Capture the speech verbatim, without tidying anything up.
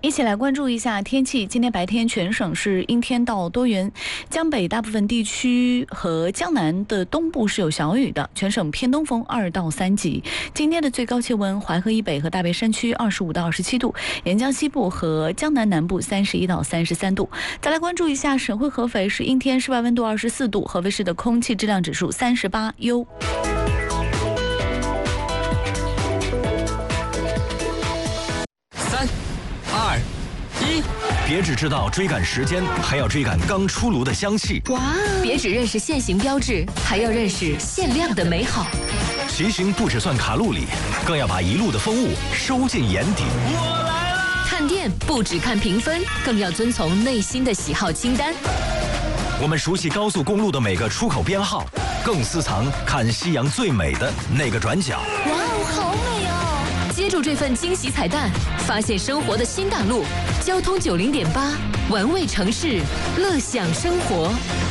一起来关注一下天气。今天白天全省是阴天到多云，江北大部分地区和江南的东部是有小雨的，全省偏东风二到三级。今天的最高气温，淮河以北和大别山区二十五到二十七度，沿江西部和江南南部三十一到三十三度。再来关注一下省会合肥是阴天，室外温度二十四度，合肥市的空气质量指数三十八优。 三二一， 别只知道追赶时间，还要追赶刚出炉的香气。 哇！别只认识限行标志，还要认识限量的美好。 骑行不只算卡路里，更要把一路的风物收进眼底。 我来了！ 看店不只看评分，更要遵从内心的喜好清单。 我们熟悉高速公路的每个出口编号，更私藏看夕阳最美的那个转角。 哇哦，好美哦！接住这份惊喜彩蛋，发现生活的新大陆。交通九零点八，玩味城市，乐享生活。